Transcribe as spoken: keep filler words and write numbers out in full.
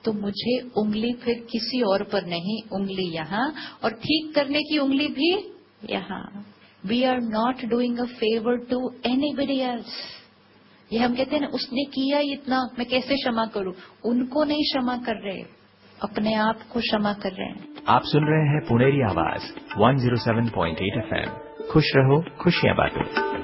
तो मुझे उंगली फिर किसी और पर नहीं, उंगली यहाँ, और ठीक करने की उंगली भी यहाँ। We are not doing a favour to anybody else. ये हम कहते हैं ना, उसने किया इतना, मैं कैसे क्षमा करूं? उनको नहीं क्षमा कर रहे, अपने आप को क्षमा कर रहे हैं। आप सुन रहे हैं पुनेरी आवाज one zero seven point eight F M. खुश रहो, खुशियां बांटो।